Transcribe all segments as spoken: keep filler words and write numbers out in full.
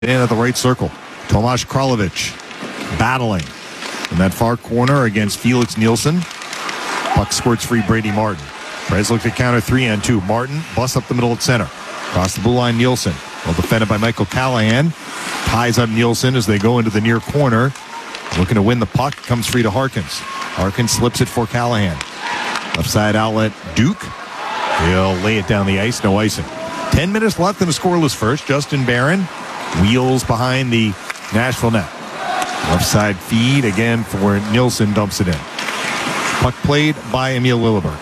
in at the right circle. Tomáš Kralovic battling in that far corner against Felix Nielsen. Puck squirts free Brady Martin. Preds look to counter three and two. Martin busts up the middle at center. Across the blue line, Nielsen. Well defended by Michael Callahan. Ties up Nielsen as they go into the near corner. Looking to win the puck. Comes free to Harkins. Harkins slips it for Callahan. Left side outlet, Duke. He'll lay it down the ice. No icing. Ten minutes left in a scoreless first. Justin Barron wheels behind the Nashville net. Left side feed again for Nielsen. Dumps it in. Puck played by Emil Lilleberg.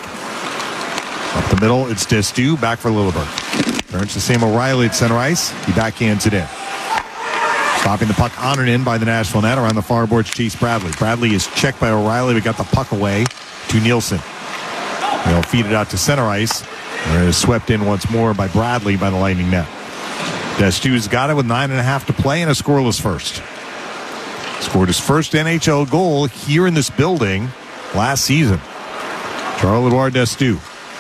Up the middle, it's Destu. Back for Lilleberg. Turns to Sam O'Reilly at center ice. He backhands it in. Stopping the puck on and in by the Nashville net. Around the far boards, Chase Bradley. Bradley is checked by O'Reilly, but got the puck away to Nielsen. They'll feed it out to center ice. Where it is swept in once more by Bradley by the Lightning net. Destu's got it with nine and a half to play and a scoreless first. Scored his first N H L goal here in this building last season. Charles-Edouard Destu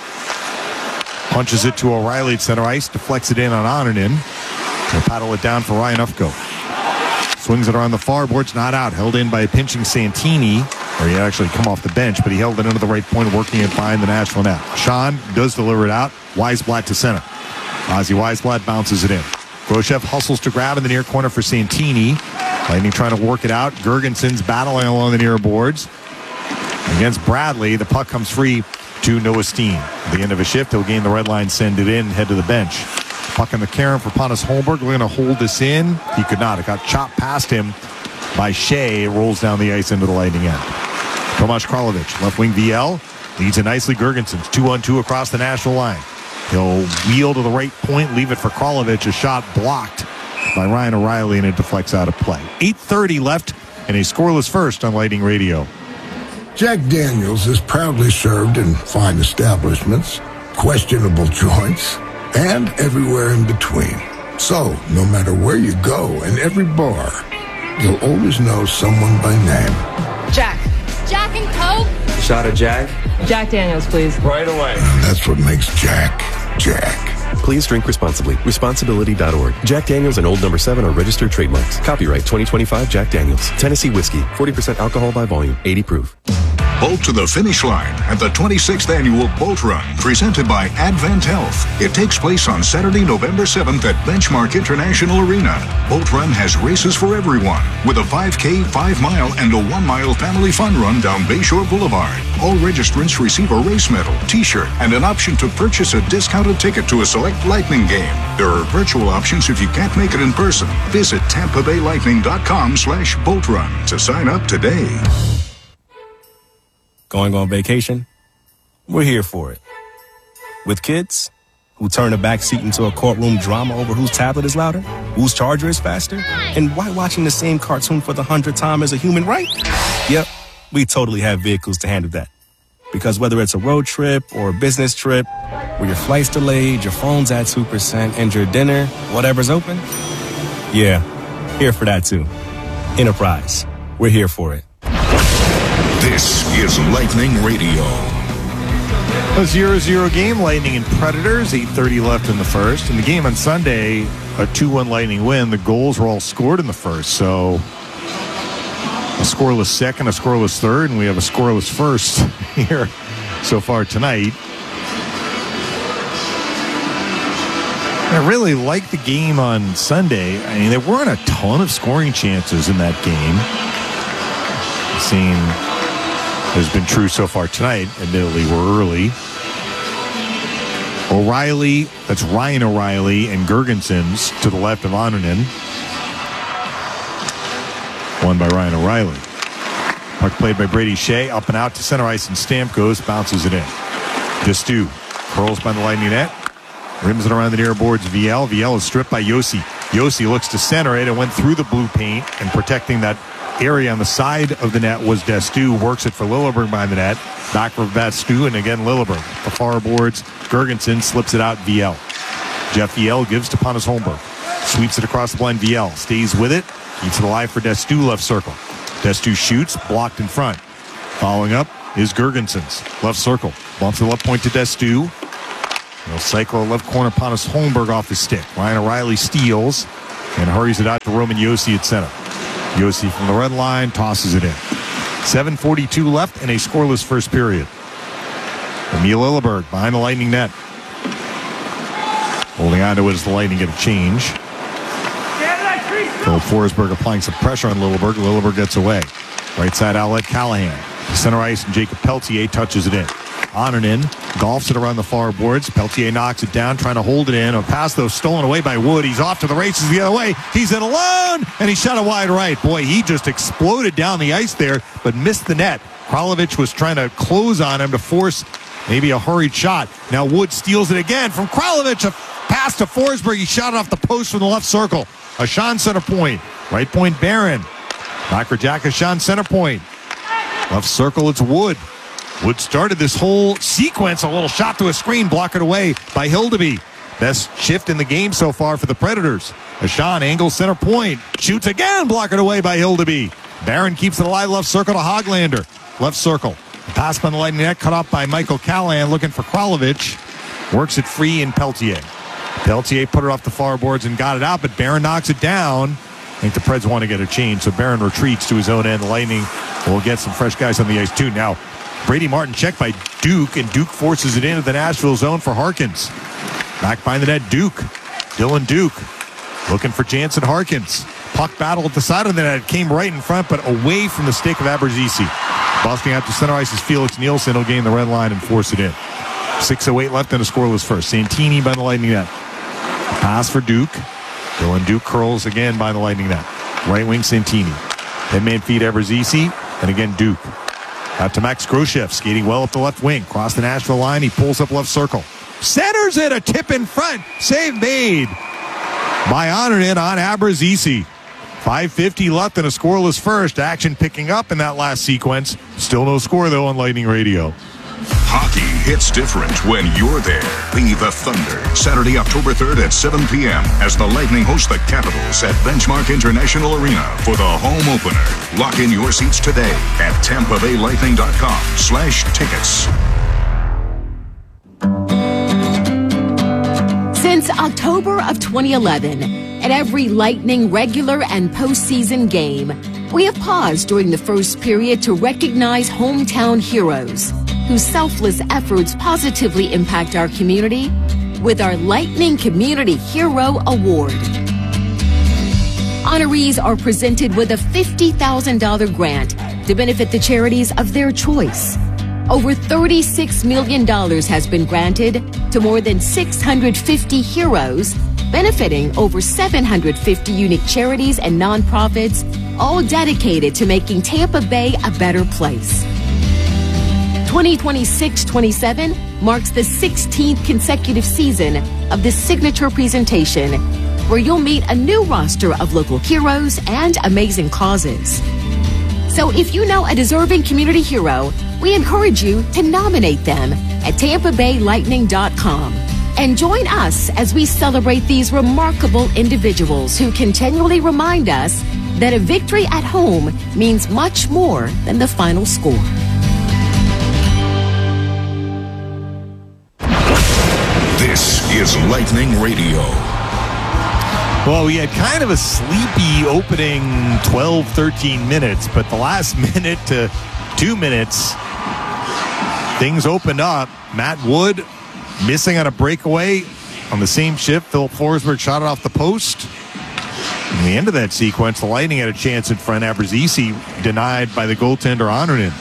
punches it to O'Reilly at center ice, deflects it in on Onanen. He'll paddle it down for Ryan Ufko. Swings it around the far boards, not out. Held in by a pinching Santini, or he actually come off the bench, but he held it into the right point, working it behind the Nashville net. Sean does deliver it out. Weisblatt to center. Ozzy Weisblatt bounces it in. Groshev hustles to grab in the near corner for Santini. Lightning trying to work it out. Gergensen's battling along the near boards. Against Bradley, the puck comes free to Noah Steen. At the end of a shift, he'll gain the red line, send it in, head to the bench. Puck in the Karen for Pontus Holmberg. We're going to hold this in. He could not. It got chopped past him by Shea. It rolls down the ice into the Lightning end. Tomáš Kralovic, left wing V L. Leads it nicely. Gergensen's two on two across the Nashville line. He'll wheel to the right point, leave it for Kralovic. A shot blocked by Ryan O'Reilly, and it deflects out of play. eight thirty left and a scoreless first on Lightning Radio. Jack Daniels is proudly served in fine establishments, questionable joints, and everywhere in between. So, no matter where you go in every bar, you'll always know someone by name. Jack. Jack and Coke? Shot of Jack? Jack Daniels, please. Right away. And that's what makes Jack, Jack. Please drink responsibly. Responsibility dot org. Jack Daniels and Old Number seven are registered trademarks. Copyright twenty twenty-five Jack Daniels. Tennessee whiskey. forty percent alcohol by volume. eighty proof. Bolt to the finish line at the twenty-sixth Annual Bolt Run, presented by Advent Health. It takes place on Saturday, November seventh at Benchmark International Arena. Bolt Run has races for everyone, with a five K, five mile, and a one mile family fun run down Bayshore Boulevard. All registrants receive a race medal, t-shirt, and an option to purchase a discounted ticket to a select Lightning game. There are virtual options if you can't make it in person. Visit Tampa Bay Lightning dot com slash Bolt Run to sign up today. Going on vacation? We're here for it. With kids who turn the back seat into a courtroom drama over whose tablet is louder, whose charger is faster, and why watching the same cartoon for the hundredth time is a human right? Yep, we totally have vehicles to handle that. Because whether it's a road trip or a business trip, where your flight's delayed, your phone's at two percent, and your dinner, whatever's open, yeah, here for that too. Enterprise, we're here for it. This is Lightning Radio. A zero zero game, Lightning and Predators, eight thirty left in the first. In the game on Sunday, a two one Lightning win. The goals were all scored in the first, so a scoreless second, a scoreless third, and we have a scoreless first here so far tonight. I really liked the game on Sunday. I mean, there weren't a ton of scoring chances in that game. Seen has been true so far tonight. Admittedly, we're early. O'Reilly, that's Ryan O'Reilly, and Gergensen's to the left of Onanen. Won by Ryan O'Reilly. Puck played by Brady Shea, up and out to center ice, and Stamkos bounces it in. Destu curls by the Lightning net. Rims it around the near boards. V L. V L is stripped by Yossi. Yossi looks to center it and went through the blue paint, and protecting that area on the side of the net was Destu. Works it for Lilleberg by the net. Back for Destu, and again Lilleberg. The far boards, Gergensen slips it out. V L. Jeff V L gives to Pontus Holmberg. Sweeps it across the blind. V L stays with it. Keeps it alive for Destu, left circle. Destu shoots, blocked in front. Following up is Gergensen's left circle. Bumps the left point to Destu. He'll cycle left corner. Pontus Holmberg off his stick. Ryan O'Reilly steals. and hurries it out to Roman Josi at center. Josi from the red line tosses it in. seven forty-two left in a scoreless first period. Emil Lilleberg behind the Lightning net. Holding on to it as the Lightning get a change. Philip Forsberg applying some pressure on Lilleberg. Lilleberg gets away. Right side outlet, Callahan. Center ice, and Jacob Peltier touches it in. Annunen golfs it around the far boards. Peltier knocks it down, trying to hold it in. A pass, though, stolen away by Wood. He's off to the races the other way. He's in alone, and he shot it wide right. Boy, he just exploded down the ice there, but missed the net. Kralovic was trying to close on him to force maybe a hurried shot. Now Wood steals it again from Kralovic. A pass to Forsberg. He shot it off the post from the left circle. Ashan center point. Right point, Barron. Knocker Jack Ashan center point. Left circle, it's Wood. Wood started this whole sequence. A little shot to a screen, block it away by Hildeby. Best shift in the game so far for the Predators. Ashan angles center point. Shoots again, block it away by Hildeby. Barron keeps it alive, left circle to Hoglander. Left circle. Pass by the Lightning net, cut off by Michael Callahan, looking for Kralovic. Works it free in Peltier. Peltier put it off the far boards and got it out, but Barron knocks it down. I think the Preds want to get a change, so Barron retreats to his own end. The Lightning will get some fresh guys on the ice, too. Now, Brady Martin checked by Duke, and Duke forces it into the Nashville zone for Harkins. Back behind the net, Duke. Dylan Duke looking for Jansen Harkins. Puck battle at the side of the net. It came right in front, but away from the stick of Abruzzese. Busting out to center ice is Felix Nielsen. He'll gain the red line and force it in. six oh eight left in a scoreless first. Santini by the Lightning net. Pass for Duke. Dylan Duke curls again by the Lightning net. Right wing Santini. Headman feed Abruzzese. And again Duke. Out to Max Groshev. Skating well up the left wing. Cross the Nashville line. He pulls up left circle. Centers it. A tip in front. Save made by Annunen on Abruzzese. five fifty left in a scoreless first. Action picking up in that last sequence. Still no score, though, on Lightning Radio. Hockey hits different when you're there. Be the Thunder. Saturday, October third at seven p.m. as the Lightning host the Capitals at Benchmark International Arena for the home opener. Lock in your seats today at tampa bay lightning dot com slash tickets. Since October of twenty eleven, at every Lightning regular and postseason game, we have paused during the first period to recognize hometown heroes whose selfless efforts positively impact our community with our Lightning Community Hero Award. Honorees are presented with a fifty thousand dollars grant to benefit the charities of their choice. Over thirty-six million dollars has been granted to more than six hundred fifty heroes, benefiting over seven hundred fifty unique charities and nonprofits, all dedicated to making Tampa Bay a better place. twenty twenty-six twenty-seven marks the sixteenth consecutive season of this signature presentation, where you'll meet a new roster of local heroes and amazing causes. So if you know a deserving community hero, we encourage you to nominate them at tampa bay lightning dot com. And join us as we celebrate these remarkable individuals who continually remind us that a victory at home means much more than the final score. This is Lightning Radio. Well, we had kind of a sleepy opening twelve, thirteen minutes, but the last minute to two minutes, things opened up. Matt Wood missing on a breakaway on the same shift. Philip Forsberg shot it off the post. In the end of that sequence, the Lightning had a chance in front. Abruzzese denied by the goaltender Annunen.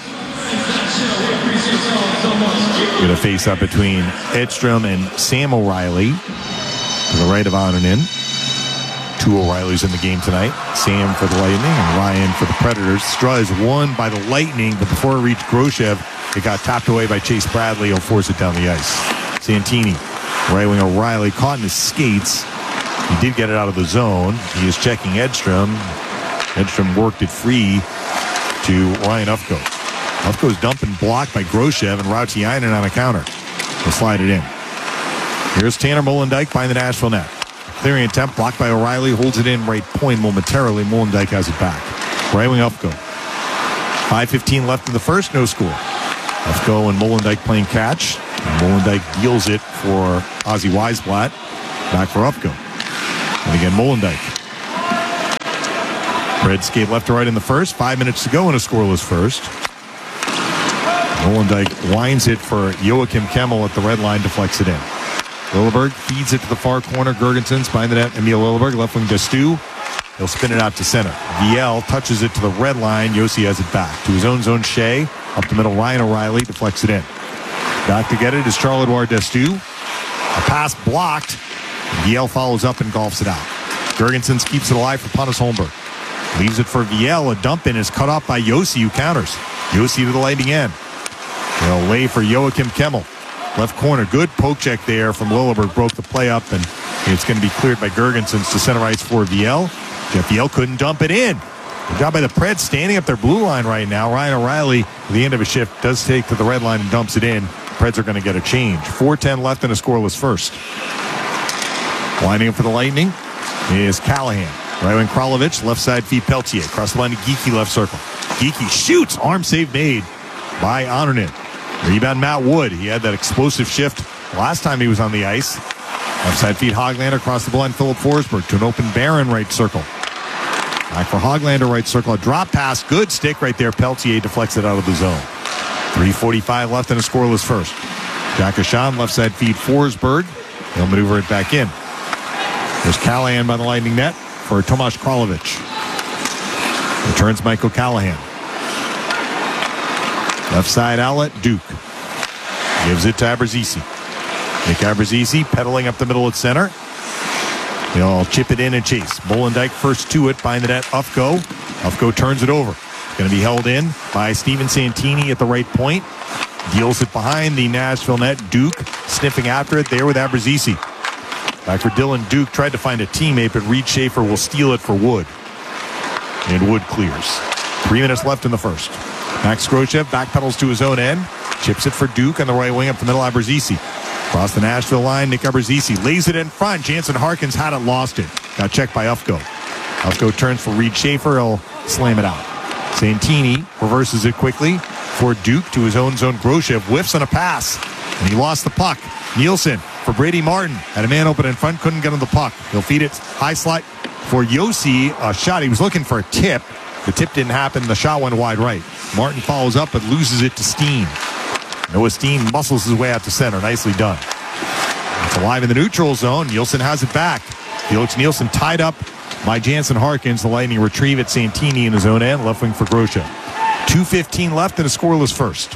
Going to face up between Edstrom and Sam O'Reilly to the right of Annunen. Two O'Reillys in the game tonight. Sam for the Lightning and Ryan for the Predators. Straw is won by the Lightning, but before it reached Groshev, it got tapped away by Chase Bradley. He'll force it down the ice. Santini, right wing O'Reilly, caught in his skates. He did get it out of the zone. He is checking Edstrom. Edstrom worked it free to Ryan Ufko. Ufko's dumped and blocked by Groshev and Rautiainen on a counter. He'll slide it in. Here's Tanner Molendyk behind the Nashville net. Clearing attempt, blocked by O'Reilly, holds it in right point momentarily. Molendyk has it back. Right wing Ufko. five fifteen left in the first, no score. Ufko and Molendyk playing catch. And Molendyk deals it for Ozzy Weisblatt. Back for Ufko. And again, Molendyk. Red skate left to right in the first. Five minutes to go in a scoreless first. Molendyk winds it for Joachim Kemmel at the red line, deflects it in. Lilleberg feeds it to the far corner. Gergensons behind the net. Emil Lilleberg, left wing Destu. He'll spin it out to center. Viel touches it to the red line. Yossi has it back. To his own zone, Shea. Up the middle, Ryan O'Reilly deflects it in. Back to get it is Charles-Edouard Destu. A pass blocked. Viel follows up and golfs it out. Gergensons keeps it alive for Pontus Holmberg. Leaves it for Viel. A dump in is cut off by Yossi, who counters. Yossi to the Lightning end. They'll lay for Joachim Kemmel. Left corner, good poke check there from Lilleberg. Broke the play up, and it's going to be cleared by Gergensons to center ice for Viel. Jeff Viel couldn't dump it in. Good job by the Preds standing up their blue line right now. Ryan O'Reilly, at the end of a shift, does take to the red line and dumps it in. Preds are going to get a change. four ten left in a scoreless first. Winding up for the Lightning is Callahan. Right wing Kralovic, left side feed Peltier. Across the line to Geekie, left circle. Geekie shoots, arm save made by Honornin. Rebound Matt Wood. He had that explosive shift last time he was on the ice. Left side feed Hoglander across the blind. Philip Forsberg to an open Barron right circle. Back for Hoglander right circle. A drop pass. Good stick right there. Peltier deflects it out of the zone. three forty-five left in a scoreless first. Jack Ashan left side feed Forsberg. He'll maneuver it back in. There's Callahan by the Lightning net for Tomas Kralovic. Returns Michael Callahan. Left side outlet, Duke. Gives it to Abruzzese. Nick Abruzzese pedaling up the middle at center. He'll chip it in and chase. Molendyk first to it, behind the net, Ufko. Ufko turns it over. Going to be held in by Steven Santini at the right point. Deals it behind the Nashville net. Duke sniffing after it there with Abruzzese. Back for Dylan Duke. Tried to find a teammate, but Reed Schaefer will steal it for Wood. And Wood clears. Three minutes left in the first. Max Grochev backpedals to his own end. Chips it for Duke on the right wing up the middle. Abruzzese. Across the Nashville line, Nick Abruzzese lays it in front. Jansen Harkins had it, lost it. Got checked by Ufko. Ufko turns for Reed Schaefer. He'll slam it out. Santini reverses it quickly for Duke to his own zone. Grochev whiffs on a pass, and he lost the puck. Nielsen for Brady Martin. Had a man open in front, couldn't get on the puck. He'll feed it high slot for Yossi. A shot. He was looking for a tip. The tip didn't happen. The shot went wide right. Martin follows up but loses it to Steen. Noah Steen muscles his way out to center. Nicely done. It's alive in the neutral zone. Nielsen has it back. Felix Nielsen tied up by Jansen Harkins. The Lightning retrieve it. Santini in his own end. Left wing for Grochev. two fifteen left in a scoreless first.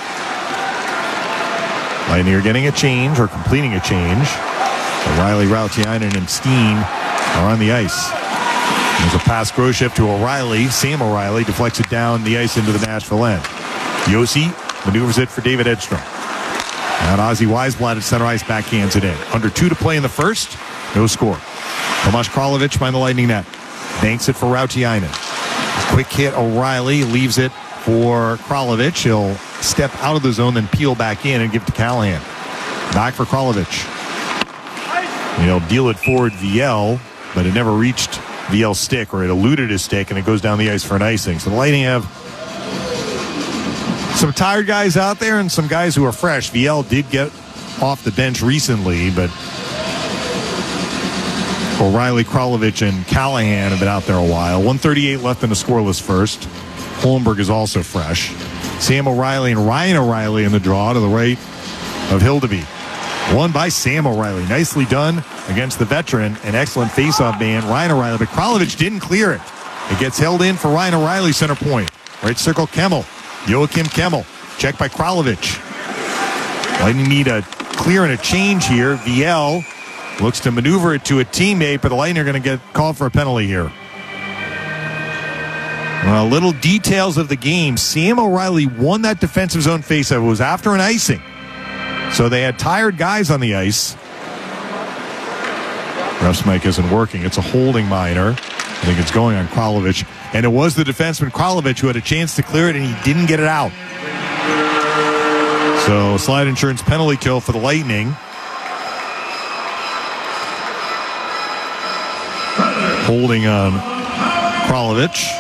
Lightning are getting a change or completing a change. O'Reilly, Rautiainen, and Steen are on the ice. There's a pass Grochev to O'Reilly. Sam O'Reilly deflects it down the ice into the Nashville end. Yossi maneuvers it for David Edstrom. And Ozzy Weisblatt at center ice backhands it in. Under two to play in the first. No score. Tomas Kralovic behind the Lightning net. Banks it for Rautiainen. Quick hit O'Reilly. Leaves it for Kralovic. He'll step out of the zone, then peel back in and give it to Callahan. Back for Kralovic. He'll deal it forward Viel, but it never reached Viel's stick, or it eluded his stick, and it goes down the ice for an icing. So the Lightning have some tired guys out there and some guys who are fresh. Viel did get off the bench recently, but O'Reilly, Kralovic, and Callahan have been out there a while. one thirty-eight left in the scoreless first. Holmberg is also fresh. Sam O'Reilly and Ryan O'Reilly in the draw to the right of Hildeby. Won by Sam O'Reilly. Nicely done against the veteran. An excellent faceoff man, Ryan O'Reilly. But Kralovic didn't clear it. It gets held in for Ryan O'Reilly, center point. Right circle, Kemmel. Joachim Kemmel. Checked by Kralovic. Lightning need a clear and a change here. Viel looks to maneuver it to a teammate, but the Lightning are going to get called for a penalty here. Well, little details of the game. Sam O'Reilly won that defensive zone faceoff. It was after an icing. So they had tired guys on the ice. Ref's mic isn't working. It's a holding minor. I think it's going on Kralovic. And it was the defenseman Kralovic who had a chance to clear it, and he didn't get it out. So slide insurance penalty kill for the Lightning. Holding on Kralovic.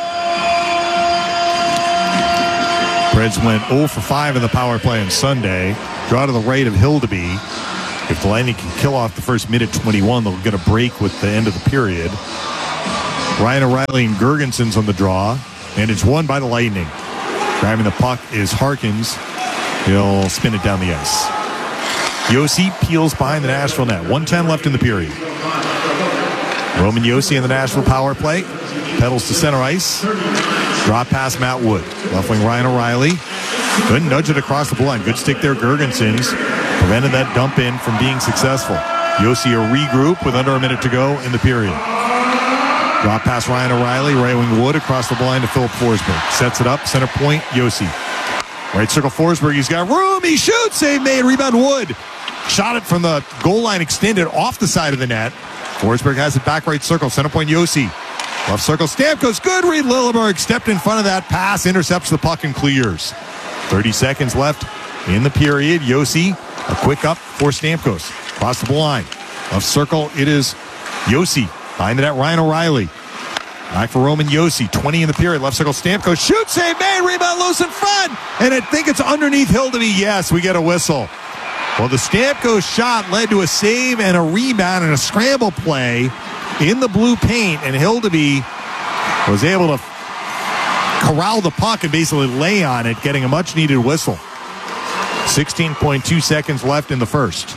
Preds went oh for five in the power play on Sunday. Draw to the right of Hildeby. If the Lightning can kill off the first minute twenty-one, they'll get a break with the end of the period. Ryan O'Reilly and Girgensons on the draw, and it's won by the Lightning. Grabbing the puck is Harkins. He'll spin it down the ice. Josi peels behind the Nashville net. one ten left in the period. Roman Josi in the Nashville power play. Pedals to center ice. Drop past Matt Wood. Left wing Ryan O'Reilly. Good nudge it across the blue line. Good stick there, Girgensons. Prevented that dump in from being successful. Josi a regroup with under a minute to go in the period. Drop past Ryan O'Reilly. Right wing Wood across the blue line to Philip Forsberg. Sets it up. Center point, Josi. Right circle Forsberg. He's got room. He shoots. Save made. Rebound Wood. Shot it from the goal line extended off the side of the net. Forsberg has it back right circle. Center point, Josi. Left circle, Stamkos. Good read. Lilleberg stepped in front of that pass. Intercepts the puck and clears. thirty seconds left in the period. Josi, a quick up for Stamkos. Across the blue line. Left circle, it is Josi. Behind the net, Ryan O'Reilly. Back for Roman Josi. twenty in the period. Left circle, Stamkos. Shoot, save made. Rebound loose in front. And I think it's underneath Hildeby. Yes, we get a whistle. Well, the Stamkos shot led to a save and a rebound and a scramble play in the blue paint. And Hildeby was able to corral the puck and basically lay on it, getting a much-needed whistle. sixteen point two seconds left in the first.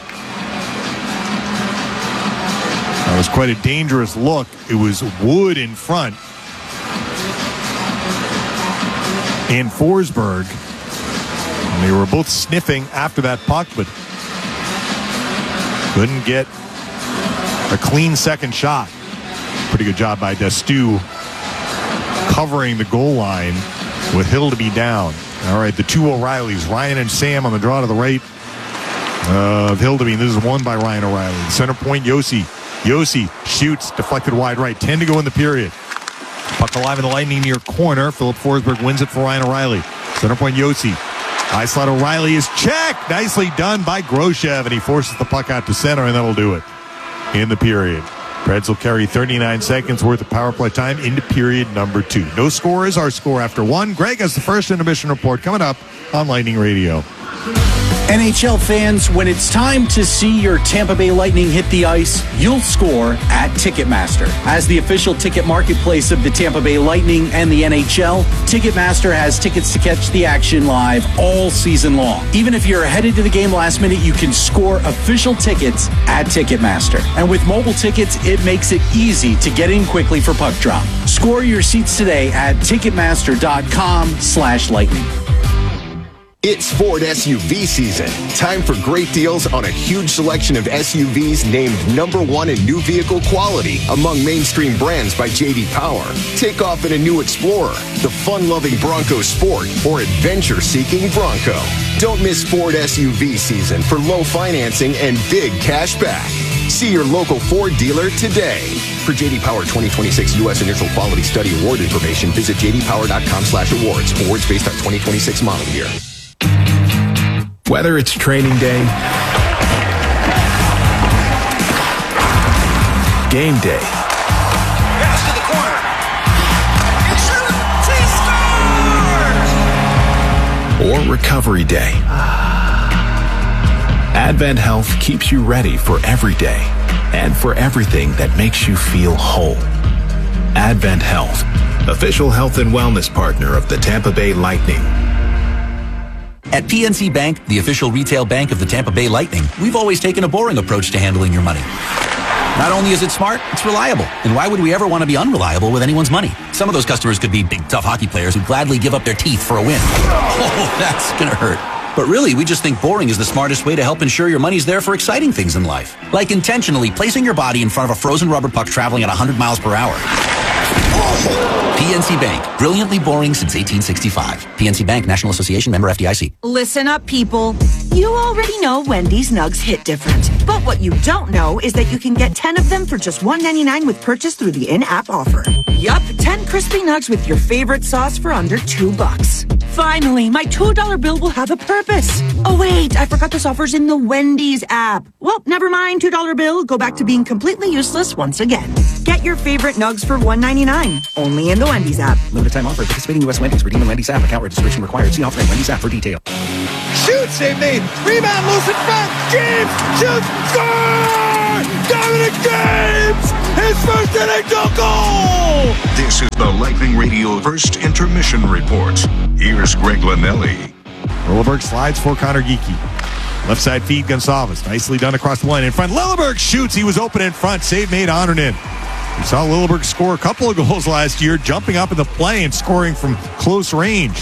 That was quite a dangerous look. It was Wood in front. And Forsberg. And they were both sniffing after that puck, but couldn't get a clean second shot. Pretty good job by Destu covering the goal line with Hildeby down. All right, the two O'Reillys, Ryan and Sam on the draw to the right of Hildeby. This is won by Ryan O'Reilly. Center point, Josi. Josi shoots, deflected wide right. ten to go in the period. Puck alive in the Lightning near corner. Philip Forsberg wins it for Ryan O'Reilly. Center point, Josi. High slot O'Reilly is checked. Nicely done by Groshev, and he forces the puck out to center, and that'll do it in the period. Preds will carry thirty-nine seconds worth of power play time into period number two. No score is our score after one. Greg has the first intermission report coming up on Lightning Radio. N H L fans, when it's time to see your Tampa Bay Lightning hit the ice, you'll score at Ticketmaster. As the official ticket marketplace of the Tampa Bay Lightning and the N H L, Ticketmaster has tickets to catch the action live all season long. Even if you're headed to the game last minute, you can score official tickets at Ticketmaster. And with mobile tickets, it makes it easy to get in quickly for puck drop. Score your seats today at Ticketmaster.com slash Lightning. It's Ford S U V season. Time for great deals on a huge selection of S U Vs named number one in new vehicle quality among mainstream brands by J D Power. Take off in a new Explorer, the fun-loving Bronco Sport, or adventure-seeking Bronco. Don't miss Ford S U V season for low financing and big cash back. See your local Ford dealer today. For J D Power twenty twenty-six U S Initial Quality Study Award information, visit j d power dot com slash awards. Awards based on twenty twenty-six model year. Whether it's training day, game day, pass to the corner, and shoots, he scores! or recovery day, Advent Health keeps you ready for every day and for everything that makes you feel whole. Advent Health, official health and wellness partner of the Tampa Bay Lightning. At P N C Bank, the official retail bank of the Tampa Bay Lightning, we've always taken a boring approach to handling your money. Not only is it smart, it's reliable. And why would we ever want to be unreliable with anyone's money? Some of those customers could be big, tough hockey players who'd gladly give up their teeth for a win. Oh, that's gonna hurt. But really, we just think boring is the smartest way to help ensure your money's there for exciting things in life. Like intentionally placing your body in front of a frozen rubber puck traveling at one hundred miles per hour. P N C Bank, brilliantly boring since eighteen sixty-five. P N C Bank, National Association, member F D I C. Listen up, people. You already know Wendy's Nugs hit different. But what you don't know is that you can get ten of them for just one ninety-nine with purchase through the in-app offer. Yup, ten crispy nugs with your favorite sauce for under two bucks. Finally, my two dollar bill will have a purpose. Oh wait, I forgot this offer's in the Wendy's app. Well, never mind, two dollar bill. Go back to being completely useless once again. Get your favorite nugs for one ninety-nine. Only in the Wendy's app. Limited time offer. Participating U S Wendy's. Redeem the Wendy's app. Account registration required. See offer in Wendy's app for detail. Shoot, save made. Rebound loose in front. James shoots. Score! Dominic James, his first inning goal! This is the Lightning Radio First Intermission Report. Here's Greg Linnelli. Lilleberg slides for Connor Geekie. Left side feed, Gonçalves. Nicely done across the line in front. Lilleberg shoots. He was open in front. Save made Honornin. We saw Lilleberg score a couple of goals last year, jumping up in the play and scoring from close range.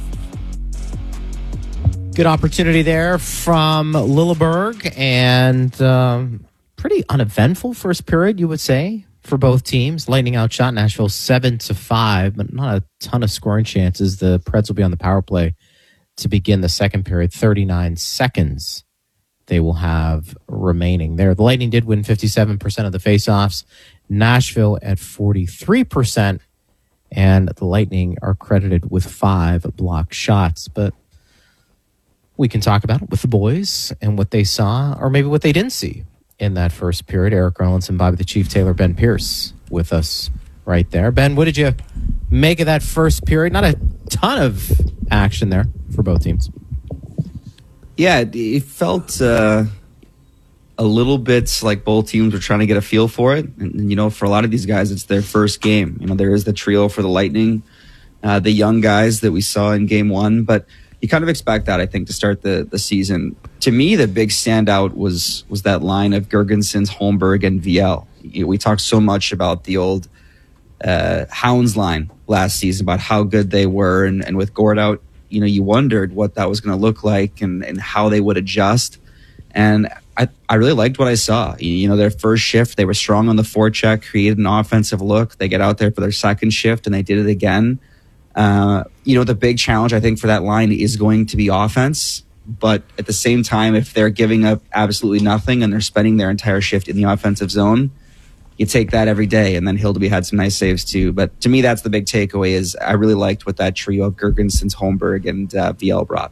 Good opportunity there from Lilleberg, and um, pretty uneventful first period, you would say, for both teams. Lightning outshot Nashville seven to five, but not a ton of scoring chances. The Preds will be on the power play to begin the second period. thirty-nine seconds they will have remaining there. The Lightning did win fifty-seven percent of the faceoffs. Nashville at forty-three percent, and the Lightning are credited with five blocked shots. But we can talk about it with the boys and what they saw, or maybe what they didn't see in that first period. Eric Erlandson, Bobby the Chief Taylor, Ben Pierce with us right there. Ben, what did you make of that first period? Not a ton of action there for both teams. Yeah, it felt uh, a little bit like both teams were trying to get a feel for it. And, you know, for a lot of these guys, it's their first game. You know, there is the trio for the Lightning, uh, the young guys that we saw in game one. But you kind of expect that, I think, to start the, the season. To me, the big standout was was that line of Girgensons, Holmberg, and V L. We talked so much about the old uh, Hounds line last season, about how good they were. And, and with Gord out, you know, you wondered what that was going to look like and, and how they would adjust. And I, I really liked what I saw. You know, their first shift, they were strong on the forecheck, created an offensive look. They get out there for their second shift, and they did it again. Uh, you know, the big challenge, I think, for that line is going to be offense. But at the same time, if they're giving up absolutely nothing and they're spending their entire shift in the offensive zone, you take that every day. And then Hildeby had some nice saves too. But to me, that's the big takeaway is I really liked what that trio of Girgensons, Holmberg, and uh, V L brought.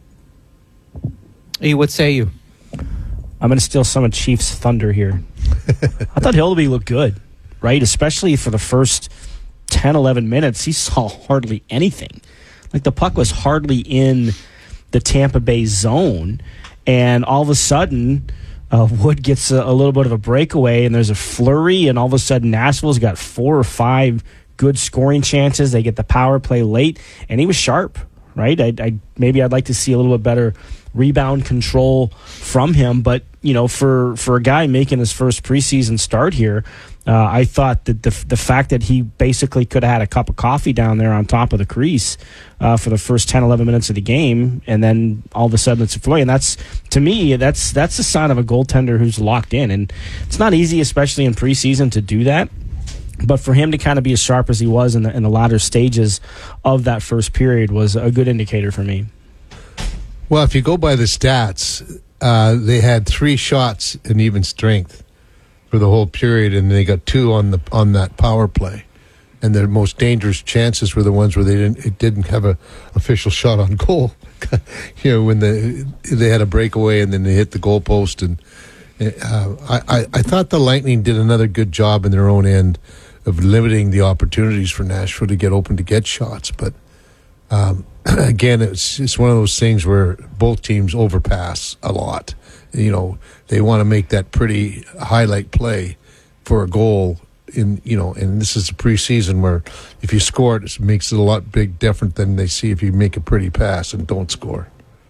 Hey, what say you? I'm going to steal some of Chiefs' thunder here. I thought Hildeby looked good, right? Especially for the first ten, eleven minutes, he saw hardly anything. Like the puck was hardly in the Tampa Bay zone. And all of a sudden, uh, Wood gets a, a little bit of a breakaway, and there's a flurry, and all of a sudden Nashville's got four or five good scoring chances. They get the power play late, and he was sharp, right? I, I maybe I'd like to see a little bit better rebound control from him, but you know, for for a guy making his first preseason start here, uh, I thought that the the fact that he basically could have had a cup of coffee down there on top of the crease uh, for the first ten, eleven minutes of the game, and then all of a sudden it's a flurry, and that's, to me, that's that's a sign of a goaltender who's locked in, and it's not easy, especially in preseason, to do that. But for him to kind of be as sharp as he was in the in the latter stages of that first period was a good indicator for me. Well, if you go by the stats, uh, they had three shots in even strength for the whole period, and they got two on the on that power play. And their most dangerous chances were the ones where they didn't it didn't have a official shot on goal. You know, when the they had a breakaway and then they hit the goalpost. And uh, I, I thought the Lightning did another good job in their own end of limiting the opportunities for Nashville to get open to get shots, but. Um, Again, it's it's one of those things where both teams overpass a lot. You know, they want to make that pretty highlight play for a goal. In you know, and this is a preseason where if you score it, it makes it a lot big different than they see if you make a pretty pass and don't score.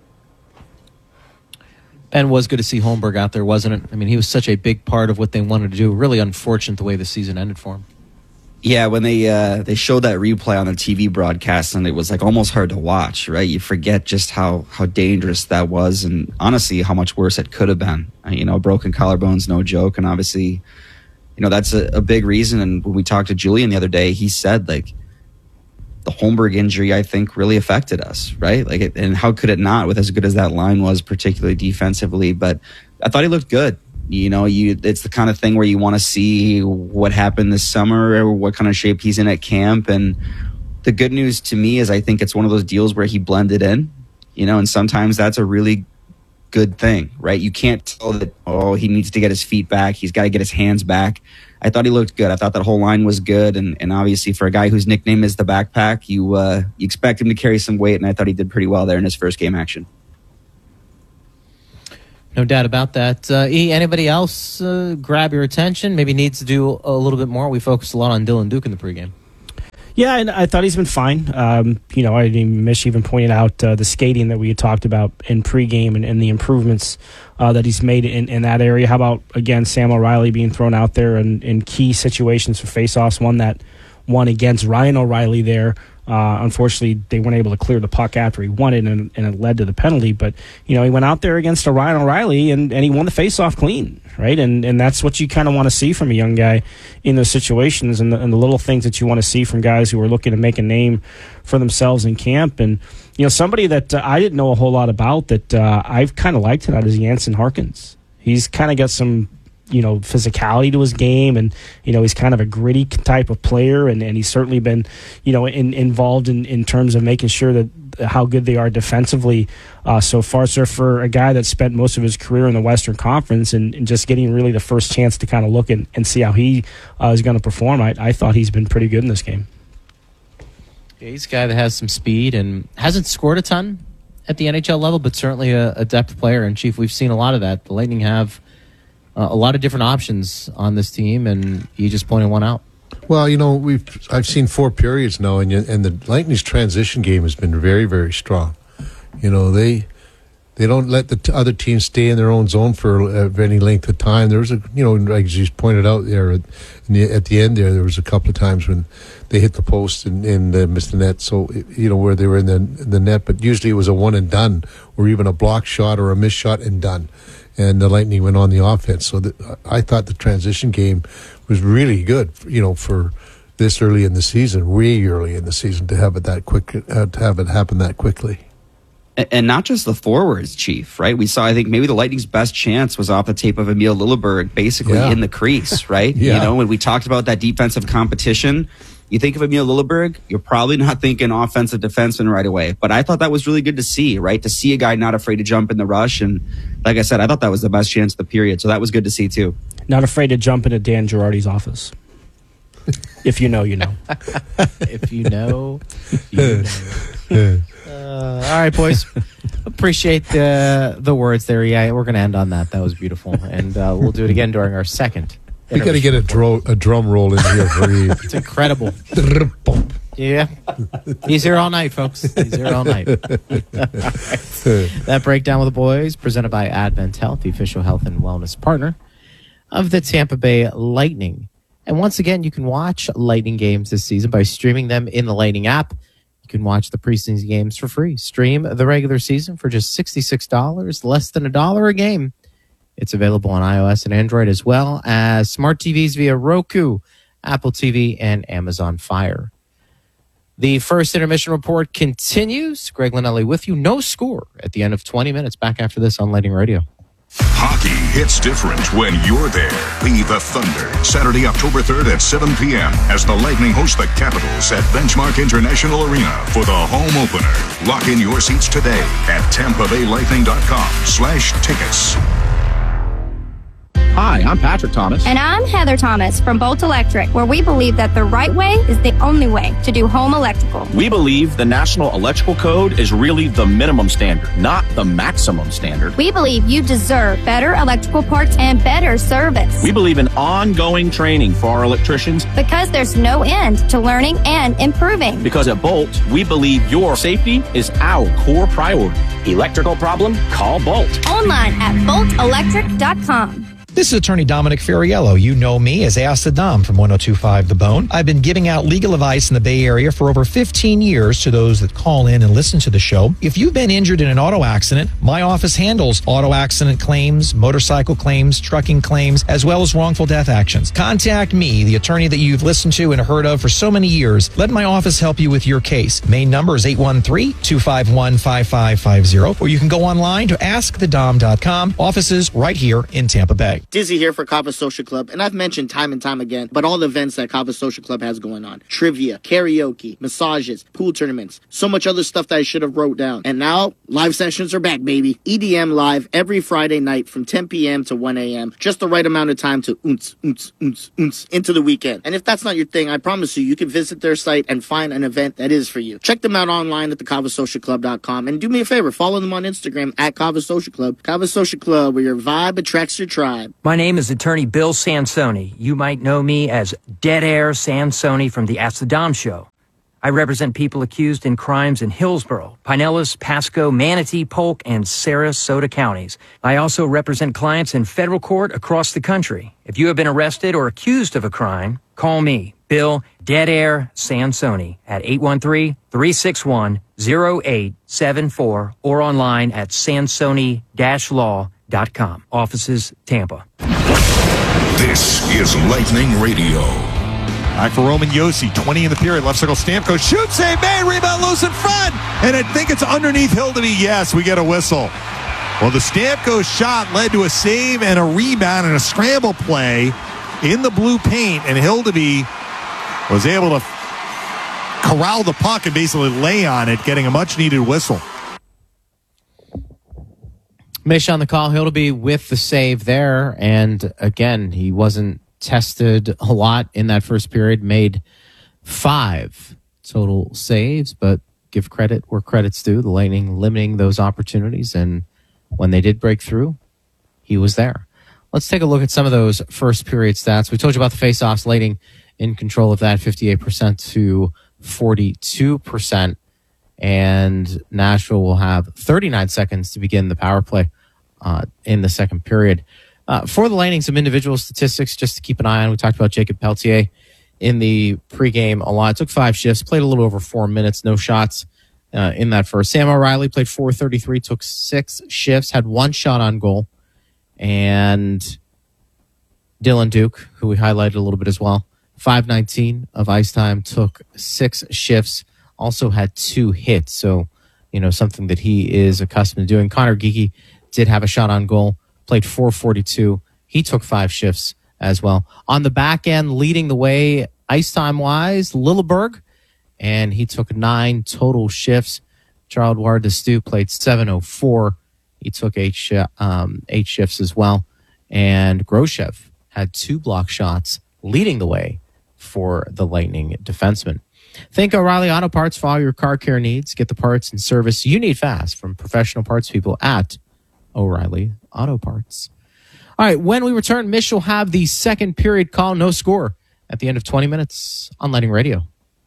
And was good to see Holmberg out there, wasn't it? I mean, he was such a big part of what they wanted to do. Really unfortunate the way the season ended for him. Yeah, when they uh, they showed that replay on the T V broadcast, and it was like almost hard to watch, right? You forget just how, how dangerous that was, and honestly, how much worse it could have been. Uh, you know, broken collarbone's no joke, and obviously, you know, that's a, a big reason. And when we talked to Julian the other day, he said, like, the Holmberg injury, I think, really affected us, right? Like, it, and how could it not, with as good as that line was, particularly defensively? But I thought he looked good. You know, you it's the kind of thing where you want to see what happened this summer or what kind of shape he's in at camp. And the good news to me is I think it's one of those deals where he blended in, you know, and sometimes that's a really good thing, right? You can't tell that, oh, he needs to get his feet back. He's got to get his hands back. I thought he looked good. I thought that whole line was good. And, and obviously for a guy whose nickname is the backpack, you, uh, you expect him to carry some weight. And I thought he did pretty well there in his first game action. No doubt about that. Uh, e, anybody else uh, grab your attention? Maybe needs to do a little bit more. We focused a lot on Dylan Duke in the pregame. Yeah, and I thought he's been fine. Um, you know, I mean, Mish even pointed out uh, the skating that we had talked about in pregame and, and the improvements uh, that he's made in, in that area. How about, again, Sam O'Reilly being thrown out there in, in key situations for faceoffs? One that one against Ryan O'Reilly there. Uh, unfortunately, they weren't able to clear the puck after he won it, and, and it led to the penalty. But, you know, he went out there against a Ryan O'Reilly, and, and he won the faceoff clean, right? And and that's what you kind of want to see from a young guy in those situations, and the, and the little things that you want to see from guys who are looking to make a name for themselves in camp. And, you know, somebody that uh, I didn't know a whole lot about that uh, I've kind of liked tonight is Jansen Harkins. He's kind of got some, you know, physicality to his game, and, you know, he's kind of a gritty type of player, and, and he's certainly been, you know, in, involved in, in terms of making sure that how good they are defensively uh, so far. So for a guy that spent most of his career in the Western Conference and, and just getting really the first chance to kind of look and, and see how he uh, is going to perform, I, I thought he's been pretty good in this game. Yeah, he's a guy that has some speed and hasn't scored a ton at the N H L level, but certainly a, a depth player. And, Chief, we've seen a lot of that. The Lightning have Uh, a lot of different options on this team, and you just pointed one out. Well, you know, we've I've seen four periods now, and you, and the Lightning's transition game has been very, very strong. You know, they they don't let the t- other teams stay in their own zone for uh, any length of time. There was a, you know, like you pointed out there at the, at the end there, there was a couple of times when they hit the post and, and uh, missed the net. So, you know, where they were in the in the net, but usually it was a one and done, or even a block shot or a missed shot and done. And the Lightning went on the offense. So the, I thought the transition game was really good, you know, for this early in the season, way early in the season, to have it that quick, uh, to have it happen that quickly. And, and not just the forwards, Chief, right? We saw, I think, maybe the Lightning's best chance was off the tape of Emil Lilleberg, basically Yeah. in the crease, right? Yeah. You know, when we talked about that defensive competition, you think of Emil Lilleberg, you're probably not thinking offensive defenseman right away. But I thought that was really good to see, right? To see a guy not afraid to jump in the rush. And like I said, I thought that was the best chance of the period. So that was good to see, too. Not afraid to jump into Dan Girardi's office. If you know, you know. If you know, you know. Uh, all right, boys. Appreciate the the words there. Yeah, we're going to end on that. That was beautiful. And uh, we'll do it again during our second. We got to get a, dro- a drum roll in here for you. It's incredible. Yeah. He's here all night, folks. He's here all night. That breakdown with the boys, presented by Advent Health, the official health and wellness partner of the Tampa Bay Lightning. And once again, you can watch Lightning games this season by streaming them in the Lightning app. You can watch the preseason games for free. Stream the regular season for just sixty-six dollars, less than a dollar a game. It's available on iOS and Android, as well as smart T Vs via Roku, Apple T V, and Amazon Fire. The first intermission report continues. Greg Linnelli with you. No score at the end of twenty minutes. Back after this on Lightning Radio. Hockey hits different when you're there. Be the Thunder. Saturday, October third at seven p.m. as the Lightning host the Capitals at Benchmark International Arena for the home opener. Lock in your seats today at tampa bay lightning dot com slash tickets. Hi, I'm Patrick Thomas. And I'm Heather Thomas from Bolt Electric, where we believe that the right way is the only way to do home electrical. We believe the National Electrical Code is really the minimum standard, not the maximum standard. We believe you deserve better electrical parts and better service. We believe in ongoing training for our electricians. Because there's no end to learning and improving. Because at Bolt, we believe your safety is our core priority. Electrical problem? Call Bolt. Online at bolt electric dot com. This is attorney Dominic Ferriello. You know me as Ask the Dom from one oh two point five The Bone. I've been giving out legal advice in the Bay Area for over fifteen years to those that call in and listen to the show. If you've been injured in an auto accident, my office handles auto accident claims, motorcycle claims, trucking claims, as well as wrongful death actions. Contact me, the attorney that you've listened to and heard of for so many years. Let my office help you with your case. Main number is eight one three, two five one, five five five zero, or you can go online to ask the dom dot com. Offices right here in Tampa Bay. tonight. Dizzy here for Kava Social Club, and I've mentioned time and time again, but all the events that Kava Social Club has going on. Trivia, karaoke, massages, pool tournaments, so much other stuff that I should have wrote down. And now, live sessions are back, baby. E D M live every Friday night from ten p.m. to one a.m. Just the right amount of time to oonce, oonce, oonce, oonce into the weekend. And if that's not your thing, I promise you, you can visit their site and find an event that is for you. Check them out online at the kava social club dot com, and do me a favor, follow them on Instagram at Kava Social Club. Kava Social Club, where your vibe attracts your tribe. My name is attorney Bill Sansoni. You might know me as Dead Air Sansoni from the Ask the Dom show. I represent people accused in crimes in Hillsborough, Pinellas, Pasco, Manatee, Polk, and Sarasota counties. I also represent clients in federal court across the country. If you have been arrested or accused of a crime, call me, Bill Dead Air Sansoni, at eight one three, three six one, zero eight seven four or online at sansoni dash law dot com. Offices, Tampa. This is Lightning Radio. Back for Roman Yossi, twenty in the period. Left circle, Stamkos shoots, save made, rebound loose in front. And I think it's underneath Hildeby. Yes, we get a whistle. Well, the Stamkos shot led to a save and a rebound and a scramble play in the blue paint. And Hildeby was able to corral the puck and basically lay on it, getting a much-needed whistle. Mish on the call, Hildeby with the save there. And again, he wasn't tested a lot in that first period, made five total saves, but give credit where credit's due. The Lightning limiting those opportunities, and when they did break through, he was there. Let's take a look at some of those first period stats. We told you about the faceoffs, Lightning in control of that, fifty-eight percent to forty-two percent, and Nashville will have thirty-nine seconds to begin the power play uh, in the second period. Uh, for the Lightning, some individual statistics just to keep an eye on. We talked about Jacob Peltier in the pregame a lot. Took five shifts, played a little over four minutes, no shots uh, in that first. Sam O'Reilly played four thirty-three, took six shifts, had one shot on goal. And Dylan Duke, who we highlighted a little bit as well, five nineteen of ice time, took six shifts, also had two hits. So, you know, something that he is accustomed to doing. Connor Geeky did have a shot on goal. Played four forty-two. He took five shifts as well. On the back end, leading the way ice time-wise, Lilleberg, and he took nine total shifts. Charles Destu played seven oh four. He took eight, sh- um, eight shifts as well. And Groshev had two block shots, leading the way for the Lightning defenseman. Think O'Reilly Auto Parts for all your car care needs. Get the parts and service you need fast from professional parts people at O'Reilly Auto Parts. All right, when we return, Mish will have the second period call, no score, at the end of twenty minutes on Lightning Radio.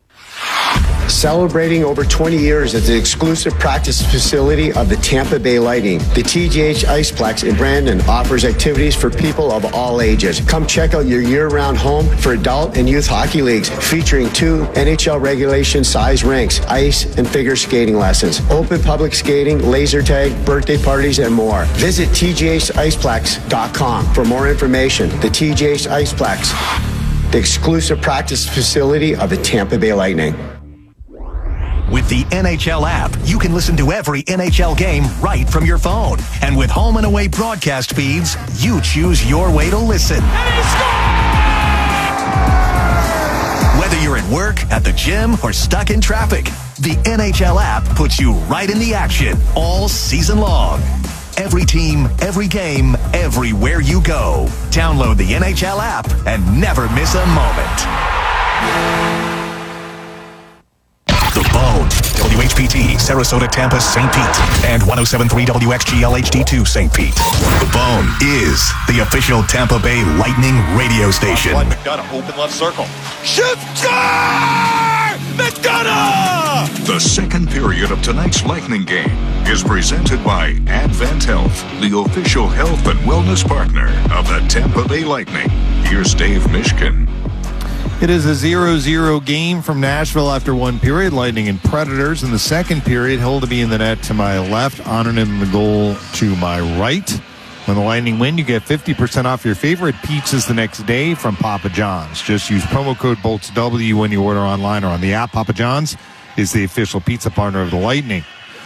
Celebrating over twenty years as the exclusive practice facility of the Tampa Bay Lightning, the T G H Iceplex in Brandon offers activities for people of all ages. Come check out your year-round home for adult and youth hockey leagues, featuring two N H L regulation size rinks, ice and figure skating lessons, open public skating, laser tag, birthday parties, and more. Visit T G H Iceplex dot com for more information. The T G H Iceplex, the exclusive practice facility of the Tampa Bay Lightning. With the N H L app, you can listen to every N H L game right from your phone. And with home and away broadcast feeds, you choose your way to listen. Whether you're at work, at the gym, or stuck in traffic, the N H L app puts you right in the action all season long. Every team, every game, everywhere you go. Download the N H L app and never miss a moment. The Bone, W H P T, Sarasota, Tampa, Saint Pete, and one oh seven point three W X G L H D two, Saint Pete. The Bone is the official Tampa Bay Lightning radio station. One, McDonough, open left circle. Shoot! Score! McDonough! The second period of tonight's Lightning game is presented by Advent Health, the official health and wellness partner of the Tampa Bay Lightning. Here's Dave Mishkin. It is a zero zero game from Nashville after one period. Lightning and Predators in the second period. Hildeby in the net to my left. Honored in the goal to my right. When the Lightning win, you get fifty percent off your favorite pizzas the next day from Papa John's. Just use promo code BOLTSW when you order online or on the app. Papa John's is the official pizza partner of the Lightning.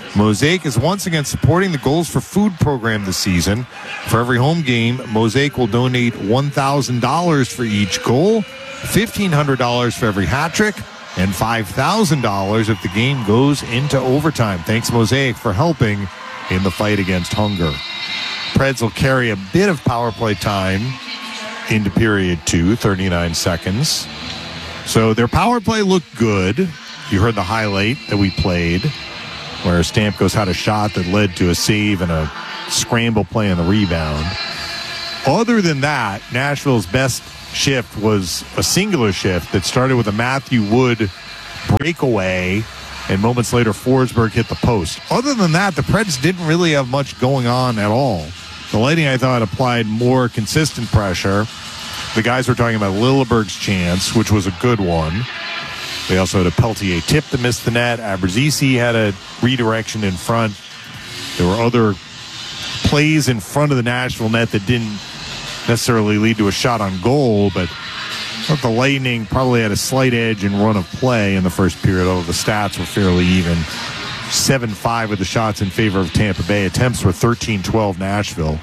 Mosaic is once again supporting the Goals for Food program this season. For every home game, Mosaic will donate one thousand dollars for each goal, fifteen hundred dollars for every hat trick, and five thousand dollars if the game goes into overtime. Thanks, Mosaic, for helping in the fight against hunger. Preds will carry a bit of power play time into period two, thirty-nine seconds. So their power play looked good. You heard the highlight that we played where Stamkos had a shot that led to a save and a scramble play on the rebound. Other than that, Nashville's best shift was a singular shift that started with a Matthew Wood breakaway, and moments later Forsberg hit the post. Other than that, the Preds didn't really have much going on at all. The Lightning, I thought, applied more consistent pressure. The guys were talking about Lilleberg's chance, which was a good one. They also had a Peltier tip that missed the net. Abruzzese had a redirection in front. There were other plays in front of the Nashville net that didn't necessarily lead to a shot on goal, but I thought the Lightning probably had a slight edge in run of play in the first period, although the stats were fairly even. seven five with the shots in favor of Tampa Bay. Attempts were thirteen twelve Nashville.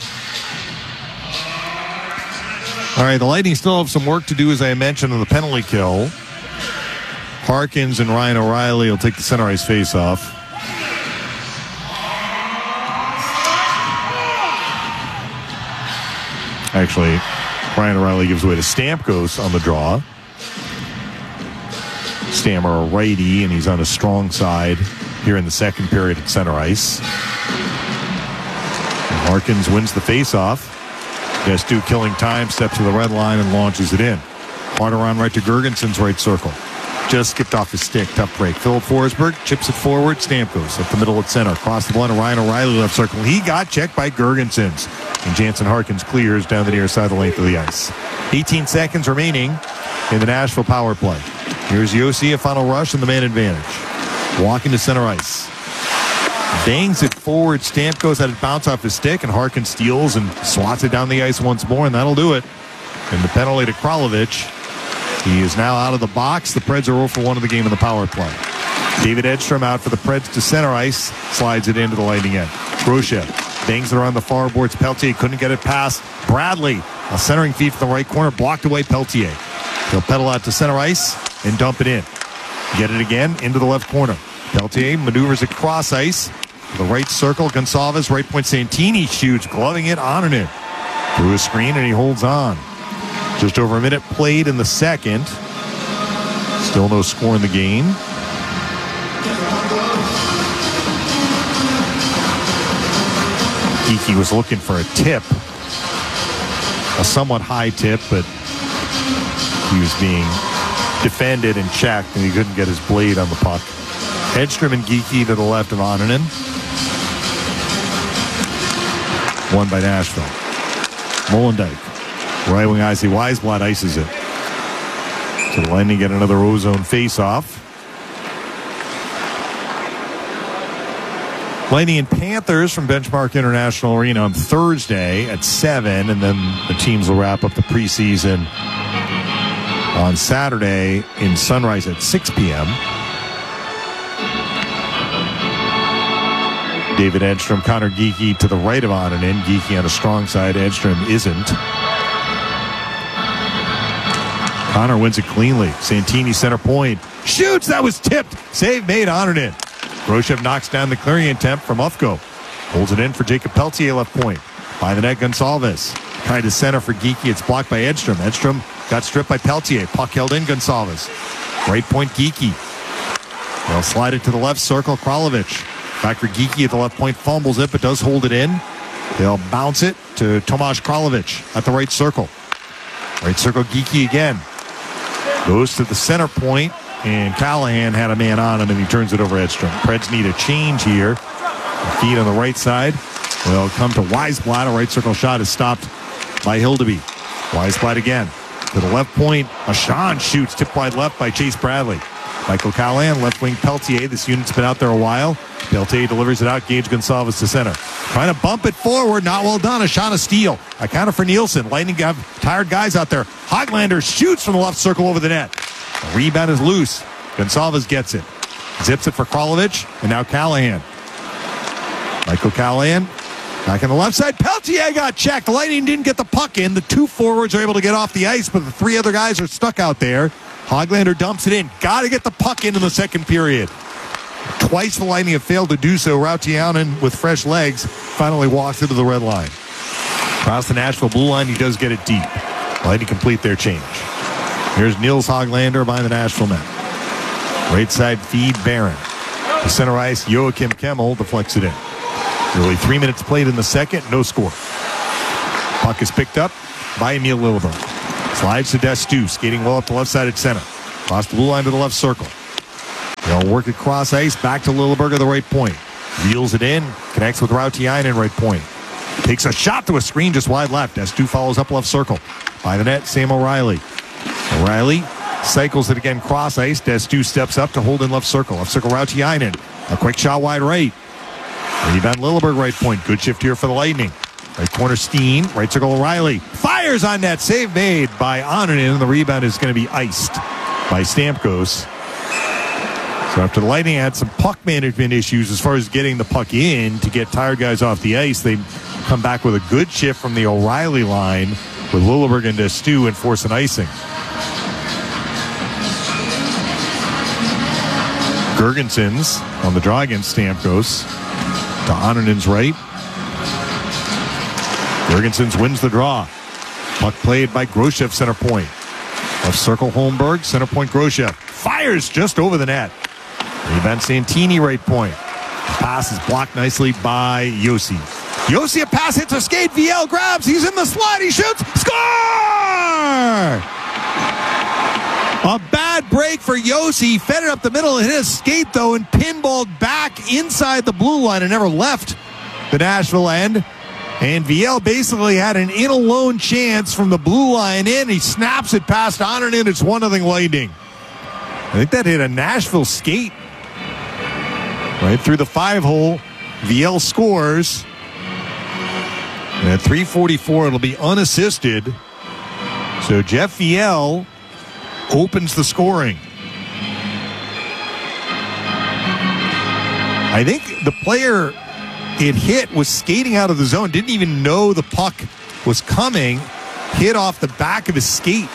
All right, the Lightning still have some work to do, as I mentioned, on the penalty kill. Harkins and Ryan O'Reilly will take the center ice face-off. Actually, Ryan O'Reilly gives away to Stamkos on the draw. Stammer a righty, and he's on a strong side here in the second period at center ice. And Harkins wins the face-off. Vestu killing time, steps to the red line and launches it in. Harder on right to Gergensen's right circle. Just skipped off his stick. Tough break. Philip Forsberg chips it forward. Stamkos up the middle at center. Across the blue line, Ryan O'Reilly left circle. He got checked by Gergensen's. And Jansen Harkins clears down the near side of the length of the ice. eighteen seconds remaining in the Nashville power play. Here's Yossi, a final rush and the man advantage. Walking to center ice. Bangs it forward. Stamkos had it bounce off his stick, and Harkins steals and swats it down the ice once more, and that'll do it. And the penalty to Kralovic. He is now out of the box. The Preds are zero for one of the game in the power play. David Edstrom out for the Preds to center ice. Slides it into the Lightning end. Grosjean bangs it around the far boards. Peltier couldn't get it past Bradley. A centering feed from the right corner. Blocked away Peltier. He'll pedal out to center ice and dump it in. Get it again into the left corner. Peltier maneuvers across ice. The right circle. Gonçalves. Right point Santini shoots. Gloving it on and in. Through a screen, and he holds on. Just over a minute played in the second. Still no score in the game. Geekie was looking for a tip. A somewhat high tip, but he was being defended and checked, and he couldn't get his blade on the puck. Edstrom and Geekie to the left of Onanen. Won by Nashville. Molendyk. Right wing Isaac Weisblatt ices it. So the Lightning get another O-zone face-off. Lightning and Panthers from Benchmark International Arena on Thursday at seven, and then the teams will wrap up the preseason on Saturday in Sunrise at six p.m. David Edstrom, Connor Geekie to the right of Onanen. Geekie on a strong side. Edstrom isn't. Connor wins it cleanly. Santini center point. Shoots! That was tipped. Save made. Onanen. Grosjean knocks down the clearing attempt from Ufko. Holds it in for Jacob Peltier left point. By the net, Gonçalves. Tried to center for Geekie. It's blocked by Edstrom. Edstrom got stripped by Peltier. Puck held in Gonçalves. Right point Geekie. They'll slide it to the left circle. Kralovic. Back for Geekie at the left point. Fumbles it, but does hold it in. They'll bounce it to Tomáš Kralovic at the right circle. Right circle Geekie again. Goes to the center point, and Callahan had a man on him, and he turns it over Edstrom. Preds need a change here. The feed on the right side will come to Weisblatt. A right circle shot is stopped by Hildeby. Weisblatt again. To the left point, Ashan shoots, tipped wide left by Chase Bradley. Michael Callahan, left wing Peltier. This unit's been out there a while. Peltier delivers it out. Gage Gonçalves to center. Trying to bump it forward. Not well done. A shot of steal. A counter for Nielsen. Lightning have tired guys out there. Hoglander shoots from the left circle over the net. The rebound is loose. Gonçalves gets it. Zips it for Kralovic. And now Callahan. Michael Callahan back on the left side. Peltier got checked. The Lightning didn't get the puck in. The two forwards are able to get off the ice, but the three other guys are stuck out there. Hoglander dumps it in. Got to get the puck in in the second period. Twice the Lightning have failed to do so. Rautiainen, with fresh legs, finally walks into the red line. Across the Nashville blue line, he does get it deep. Lightning complete their change. Here's Nils Hoglander behind the Nashville net. Right side feed, Barron. To center ice, Joachim Kemmel deflects it in. Nearly three minutes played in the second, no score. Puck is picked up by Emil Lilleberg. Slides to Destu, skating well up the left side at center. Across the blue line to the left circle. They'll work it cross ice, back to Lilleberg at the right point. Reels it in, connects with Rautiainen right point. Takes a shot to a screen just wide left. Destu follows up left circle. By the net, Sam O'Reilly. O'Reilly cycles it again cross ice. Destu steps up to hold in left circle. Left circle, Rautiainen. A quick shot wide right. Rebound Lilleberg right point. Good shift here for the Lightning. Right corner Steen. Right circle O'Reilly. Fires on net. Save made by Onanen. The rebound is going to be iced by Stamkos. So after the Lightning had some puck management issues as far as getting the puck in to get tired guys off the ice, they come back with a good shift from the O'Reilly line with Lilleberg and Destu and force an icing. Girgensons on the draw against Stamkos. To Onanen's right. Girgensons wins the draw. Puck played by Groshev, center point. Left circle Holmberg, center point Groshev. Fires just over the net. Rebound Santini, right point. The pass is blocked nicely by Yossi. Yossi, a pass hits a skate. V L grabs. He's in the slot. He shoots. Score! A bad break for Yossi. Fed it up the middle and hit a skate, though, and pinballed back inside the blue line and never left the Nashville end. And V L basically had an in alone chance from the blue line in. He snaps it past Onanen. It's one nothing Lightning. I think that hit a Nashville skate. Right through the five hole. V L scores. And at three forty-four, it'll be unassisted. So Jeff V L opens the scoring. I think the player it hit was skating out of the zone, didn't even know the puck was coming, hit off the back of his skate.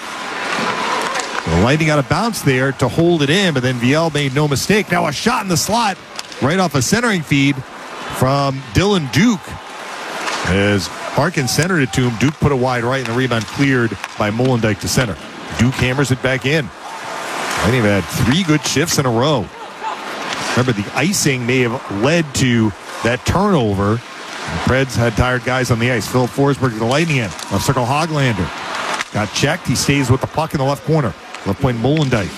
The Lightning got a bounce there to hold it in, but then V L made no mistake. Now a shot in the slot right off a centering feed from Dylan Duke. As Harkins centered it to him, Duke put it wide right, and the rebound cleared by Molendyk to center. Duke hammers it back in. Lightning have had three good shifts in a row. Remember, the icing may have led to that turnover. The Preds had tired guys on the ice. Philip Forsberg to the Lightning end. Left circle Hoglander. Got checked. He stays with the puck in the left corner. Left point Molendyk.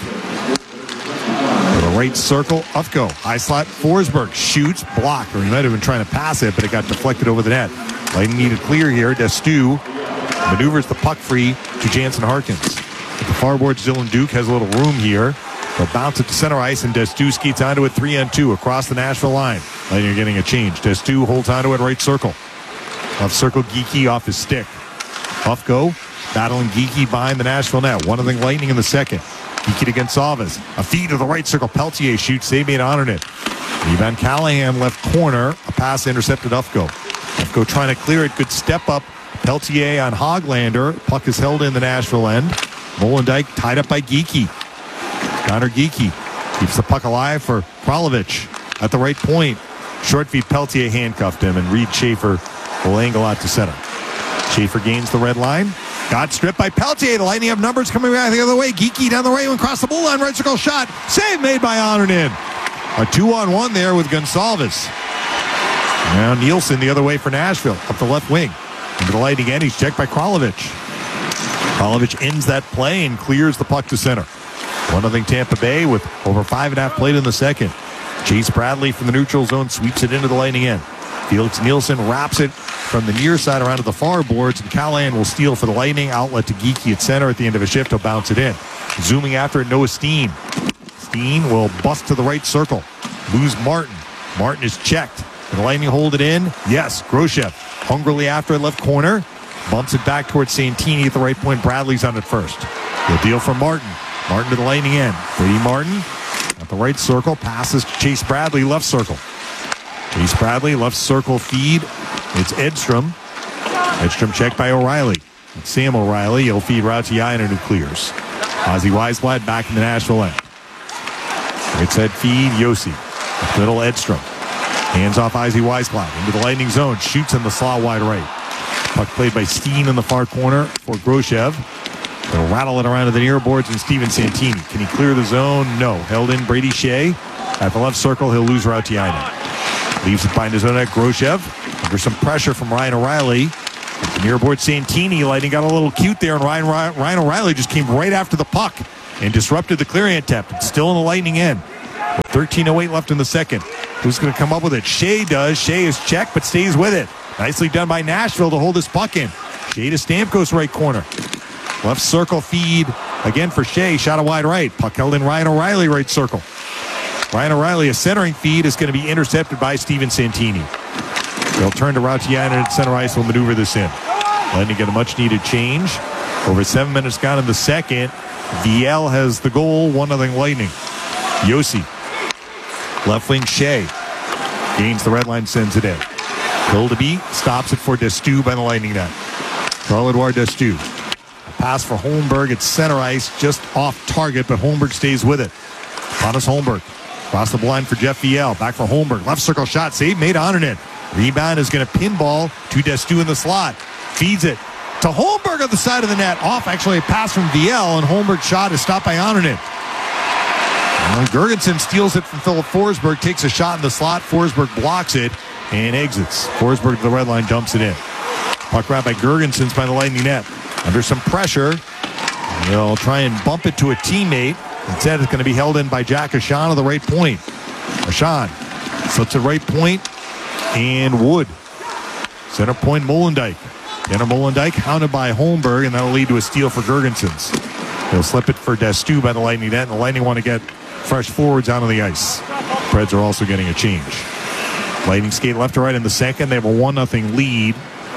To the right circle, Ufko. High slot, Forsberg shoots, blocked, or he might have been trying to pass it, but it got deflected over the net. Lightning needed clear here. Destu maneuvers the puck free to Jansen Harkins. At the far boards, Dylan Duke has a little room here. They'll bounce it to center ice, and Destu skates onto it three on two across the Nashville line. Lightning are getting a change. Destu holds onto it right circle. Left circle, Geekie off his stick. Ufko battling Geekie behind the Nashville net. One of the Lightning in the second. Geekie to Gonsalves. A feed to the right circle. Peltier shoots. They made on it. Evan Callahan left corner. A pass intercepted Ufko. Ufko trying to clear it. Good step up. Peltier on Hoglander. Puck is held in the Nashville end. Molendyk tied up by Geekie. Connor Geekie keeps the puck alive for Kralovic at the right point. Short feed Peltier handcuffed him, and Reed Schaefer will angle out to center. Schaefer gains the red line. Got stripped by Peltier. The Lightning have numbers coming back the other way. Geekie down the right one, across the blue line, right circle shot. Save made by Onanen. A two-on-one there with Gonsalves. Now Nielsen the other way for Nashville, up the left wing. Into the Lightning end, he's checked by Kralovic. Kralovic ends that play and clears the puck to center. one nothing Tampa Bay with over five and a half played in the second. Chase Bradley from the neutral zone sweeps it into the Lightning end. Felix Nielsen wraps it from the near side around to the far boards, and Callahan will steal for the Lightning. Outlet to Geekie at center at the end of a shift. He'll bounce it in. Zooming after it, Noah Steen. Steen will bust to the right circle. Lose Martin. Martin is checked. Can the Lightning hold it in? Yes. Groshev hungrily after it, left corner. Bumps it back towards Santini at the right point. Bradley's on it first. The deal for Martin. Martin to the Lightning end. Brady Martin at the right circle. Passes to Chase Bradley, left circle. Ace Bradley, left circle feed. It's Edstrom. Edstrom checked by O'Reilly. It's Sam O'Reilly. He'll feed Rautiainen, who clears. Ozzy Weisblatt back in the Nashville end. Right side feed, Yossi. Up middle, Edstrom. Hands off Ozzy Weisblatt into the Lightning zone. Shoots in the slot wide right. Puck played by Steen in the far corner for Groshev. They'll rattle it around to the near boards and Steven Santini. Can he clear the zone? No. Held in Brady Shea. At the left circle, he'll lose Rautiainen. Leaves it behind his own net. Groshev under some pressure from Ryan O'Reilly. At the near board, Santini. Lightning got a little cute there, and Ryan, Ryan O'Reilly just came right after the puck and disrupted the clearing attempt. It's still in the Lightning end. thirteen oh eight left in the second. Who's going to come up with it? Shea does. Shea is checked, but stays with it. Nicely done by Nashville to hold this puck in. Shea to Stamkos right corner. Left circle feed again for Shea. Shot a wide right. Puck held in Ryan O'Reilly right circle. Ryan O'Reilly, a centering feed, is going to be intercepted by Steven Santini. They'll turn to Rautiainen at center ice. Will maneuver this in. Lightning get a much-needed change. Over seven minutes gone in the second. V L has the goal. one nothing Lightning. Yossi. Left wing Shea. Gains the red line, sends it in. Hildeby stops it for Destu by the Lightning net. Charles-Edouard Destu. Pass for Holmberg at center ice, just off target, but Holmberg stays with it. Pontus Holmberg. Across the blind for Jeff V L. Back for Holmberg. Left circle shot. Save made on it. Rebound is going to pinball to Destu in the slot. Feeds it to Holmberg on the side of the net. Off actually a pass from V L, and Holmberg's shot is stopped by Onanen. Gergensen steals it from Philip Forsberg. Takes a shot in the slot. Forsberg blocks it and exits. Forsberg to the red line, dumps it in. Puck grabbed by Gergensen by the Lightning net. Under some pressure. They'll try and bump it to a teammate. Instead, it's going to be held in by Jack Ashan on the right point. Ashan slips it right point, and Wood. Center point, Molendyke. Tanner Molendyke hounded by Holmberg, and that'll lead to a steal for Gergensens. They'll slip it for Destu by the Lightning net, and the Lightning want to get fresh forwards out on the ice. Preds are also getting a change. Lightning skate left to right in the second. They have a one nothing lead.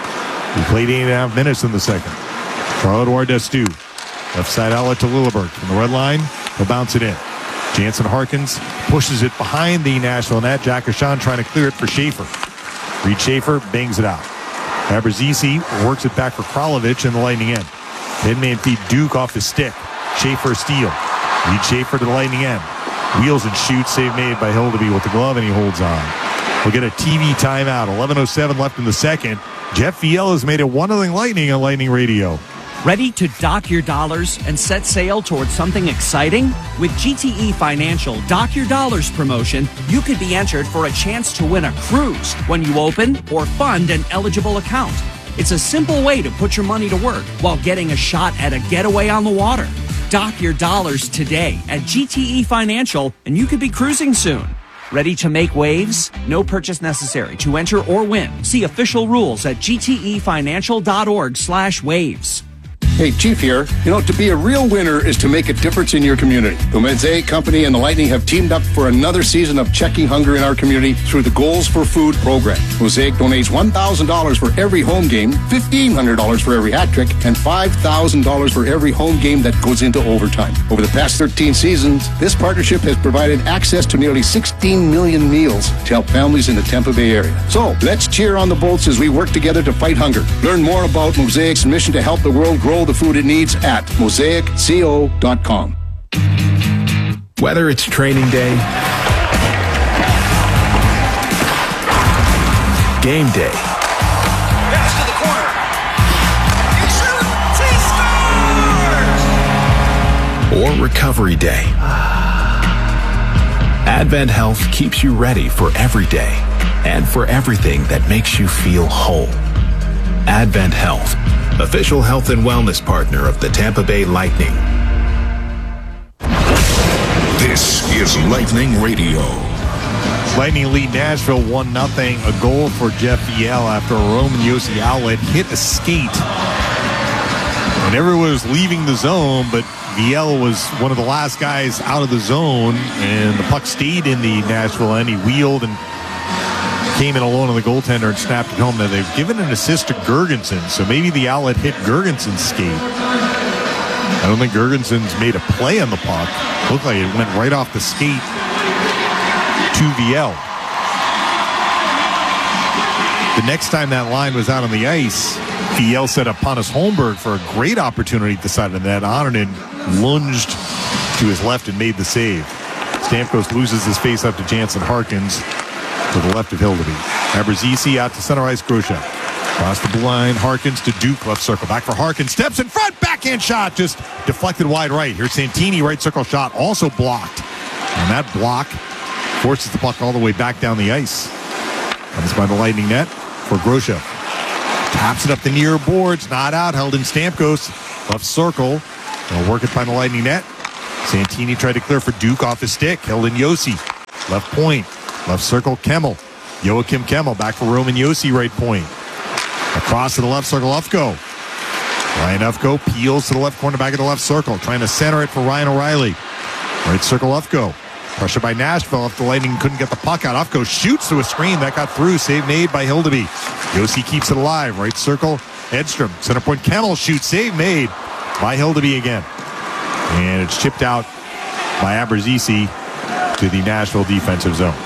We played eight and a half minutes in the second. Charles-Edouard Destu. Left side outlet to Lilleberg. From the red line, he'll bounce it in. Jansen Harkins pushes it behind the Nashville net. Jack Ashan trying to clear it for Schaefer. Reed Schaefer bangs it out. Abruzzese works it back for Kralovic in the Lightning end. Mid-man feed Duke off the stick. Schaefer steal. Reed Schaefer to the Lightning end. Wheels and shoots. Save made by Hildeby with the glove, and he holds on. We'll get a T V timeout. eleven oh seven left in the second. Jeff V L has made it one nothing Lightning on Lightning Radio. Ready to dock your dollars and set sail towards something exciting? With G T E Financial Dock Your Dollars promotion, you could be entered for a chance to win a cruise when you open or fund an eligible account. It's a simple way to put your money to work while getting a shot at a getaway on the water. Dock your dollars today at G T E Financial, and you could be cruising soon. Ready to make waves? No purchase necessary to enter or win. See official rules at gtefinancial.org slash waves. Hey, Chief here. You know, to be a real winner is to make a difference in your community. The Mosaic Company and the Lightning have teamed up for another season of checking hunger in our community through the Goals for Food program. Mosaic donates one thousand dollars for every home game, fifteen hundred dollars for every hat trick, and five thousand dollars for every home game that goes into overtime. Over the past thirteen seasons, this partnership has provided access to nearly sixteen million meals to help families in the Tampa Bay area. So, let's cheer on the Bolts as we work together to fight hunger. Learn more about Mosaic's mission to help the world grow the food it needs at mosaic co dot com. Whether it's training day, game day, Pass to the corner. He shoots. He scores! or recovery day, Advent Health keeps you ready for every day and for everything that makes you feel whole. Advent Health, official health and wellness partner of the Tampa Bay Lightning. This is Lightning Radio. Lightning lead Nashville one nothing. A goal for Jeff V L after a Roman Josi outlet hit a skate. And everyone was leaving the zone, but V L was one of the last guys out of the zone, and the puck stayed in the Nashville end. He wheeled and came in alone on the goaltender and snapped it home. Now they've given an assist to Gergensen, so maybe the outlet hit Gergensen's skate. I don't think Gergensen's made a play on the puck. Looked like it went right off the skate to V L. the next time that line was out on the ice, V L set up Pontus Holmberg for a great opportunity at the side of the net. Annunen lunged to his left and made the save. Stamkos loses his face up to Jansen Harkins to the left of Hildeby. Abruzzese out to center ice, Grosjean. Across the blue line, Harkins to Duke, left circle. Back for Harkins, steps in front, backhand shot, just deflected wide right. Here's Santini, right circle shot, also blocked. And that block forces the puck all the way back down the ice. Comes by the Lightning net for Grosjean. Taps it up the near boards, not out, held in Stamkos. Left circle, they'll work it by the Lightning net. Santini tried to clear for Duke off his stick, held in Yossi. Left point, left circle, Kemmel. Joachim Kemmel back for Roman Yossi, right point. Across to the left circle, Ufko. Ryan Ufko peels to the left corner, back at the left circle, trying to center it for Ryan O'Reilly. Right circle, Ufko. Pressure by Nashville. If the Lightning couldn't get the puck out, Ufko shoots to a screen. That got through. Save made by Hildeby. Yossi keeps it alive. Right circle, Edstrom. Center point, Kemmel shoots. Save made by Hildeby again. And it's chipped out by Abruzzese to the Nashville defensive zone.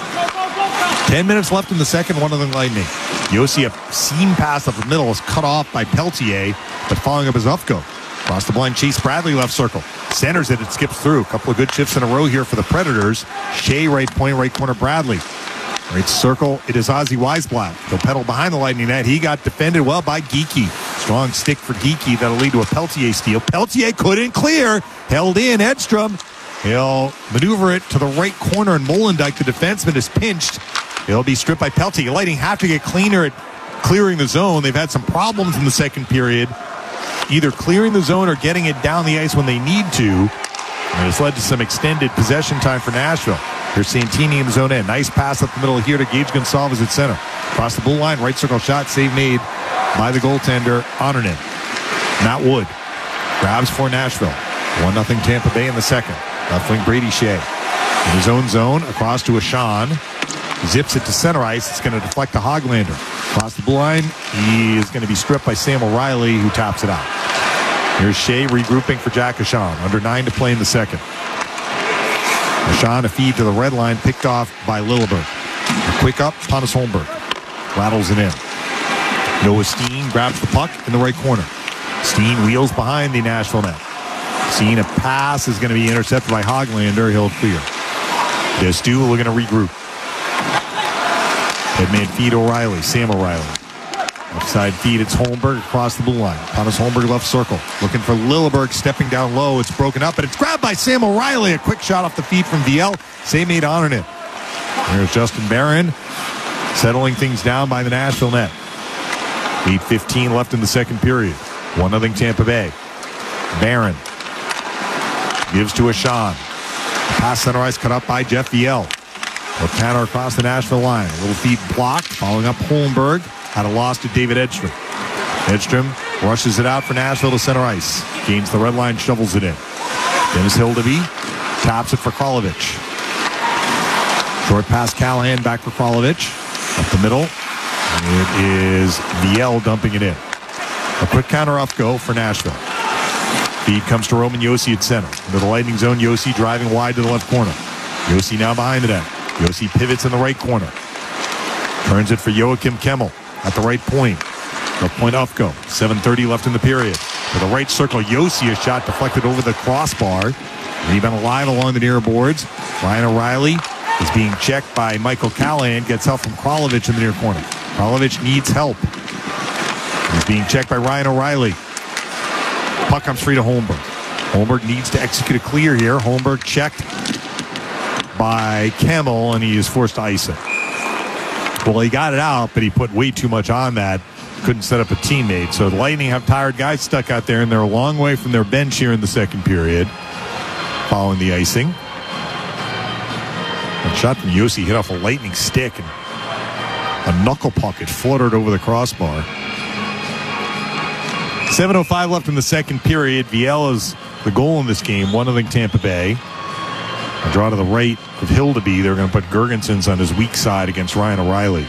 Ten minutes left in the second, one of the Lightning. Yossi, a seam pass up the middle, is cut off by Peltier, but following up is Ufko. Across the blind, Chase Bradley, left circle. Centers it, it skips through. A couple of good shifts in a row here for the Predators. Shea, right point, right corner, Bradley. Right circle, it is Ozzy Weisblatt. He'll pedal behind the Lightning net. He got defended well by Geekie. Strong stick for Geekie. That'll lead to a Peltier steal. Peltier couldn't clear. Held in, Edstrom. He'll maneuver it to the right corner, and Molendyke, the defenseman, is pinched. He'll be stripped by Peltier. Lightning have to get cleaner at clearing the zone. They've had some problems in the second period, either clearing the zone or getting it down the ice when they need to. And it's led to some extended possession time for Nashville. Here's Santini in the zone end. Nice pass up the middle here to Gage Gonsalves at center. Across the blue line, right circle shot, save made by the goaltender, Annunen. Matt Wood grabs for Nashville. one nothing Tampa Bay in the second. Left wing Brady Shea. In his own zone, across to Ashan. Zips it to center ice. It's going to deflect to Hoglander. Across the blue line, he is going to be stripped by Sam O'Reilly, who taps it out. Here's Shea regrouping for Jack Ashan. Under nine to play in the second. Ashan, a feed to the red line, picked off by Lilleberg. A quick up, Pontus Holmberg rattles it in. Noah Steen grabs the puck in the right corner. Steen wheels behind the Nashville net. Steen, a pass is going to be intercepted by Hoglander. He'll clear. Destu looking to regroup. Headman feed O'Reilly, Sam O'Reilly. Offside feed, it's Holmberg across the blue line. Pontus Holmberg left circle. Looking for Lilleberg, stepping down low. It's broken up, but it's grabbed by Sam O'Reilly. A quick shot off the feed from V L. Save made on it. There's Justin Barron settling things down by the Nashville net. eight fifteen left in the second period. one nothing Tampa Bay. Barron gives to Ashan. Pass center ice cut up by Jeff V L. With counter across the Nashville line. A little feed blocked. Following up Holmberg. Had a loss to David Edstrom. Edstrom rushes it out for Nashville to center ice. Gains the red line, shovels it in. Dennis Hildeby taps it for Kralovic. Short pass Callahan back for Kralovic. Up the middle. It is V L dumping it in. A quick counter up go for Nashville. Feed comes to Roman Yossi at center. Into the Lightning zone, Yossi driving wide to the left corner. Yossi now behind the net. Yossi pivots in the right corner. Turns it for Joachim Kemmel at the right point. The point Ufko. seven thirty left in the period. To the right circle, Yossi, a shot deflected over the crossbar. Rebound alive along the near boards. Ryan O'Reilly is being checked by Michael Callahan. Gets help from Kralovic in the near corner. Kralovic needs help. He's being checked by Ryan O'Reilly. Puck comes free to Holmberg. Holmberg needs to execute a clear here. Holmberg checked by Kemmel, and he is forced to ice it. Well, he got it out, but he put way too much on that. Couldn't set up a teammate. So the Lightning have tired guys stuck out there, and they're a long way from their bench here in the second period following the icing. A shot from Yossi hit off a Lightning stick, and a knuckle puck. It fluttered over the crossbar. seven oh five left in the second period. Viel is the goal in this game. one nothing Tampa Bay. A draw to the right of Hildeby. They're going to put Gergensons on his weak side against Ryan O'Reilly.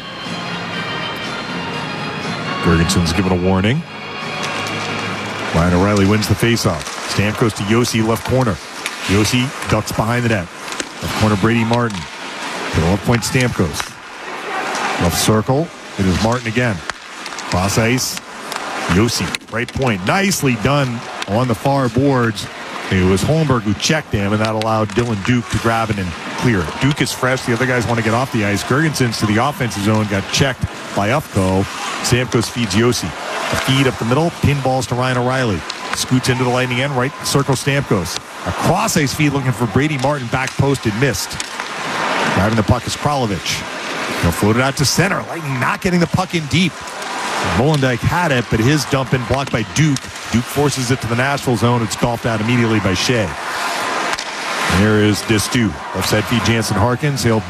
Gergenson's given a warning. Ryan O'Reilly wins the faceoff. Stamkos to Yossi, left corner. Yossi ducks behind the net. Left corner, Brady Martin. To the left point, Stamkos. Left circle. It is Martin again. Cross ice. Yossi, right point. Nicely done on the far boards. It was Holmberg who checked him, and that allowed Dylan Duke to grab it and clear it. Duke is fresh. The other guys want to get off the ice. Gergensen's to the offensive zone, got checked by Ufko. Stamkos feeds Yossi. A feed up the middle, pinballs to Ryan O'Reilly. Scoots into the Lightning end, right circle Stamkos. A cross ice feed looking for Brady Martin, back posted, missed. Driving the puck is Kralovic. He'll float it out to center. Lightning not getting the puck in deep. Molendijk had it, but his dump in blocked by Duke. Duke forces it to the Nashville zone. It's golfed out immediately by Shea. There is Distu. Left side feed Jansen Harkins. He'll